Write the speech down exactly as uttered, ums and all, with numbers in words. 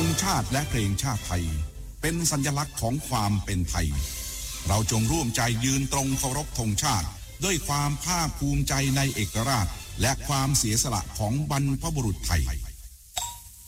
งชาติและเพลงชาติไทยเป็นสัญลักษณ์ของความเป็นไทยเราจงร่วมใจยืนตรงเคารพธงชาติด้วยความภาคภูมิใจในเอกราชและความเสียสละของบรรพบุรุษไทย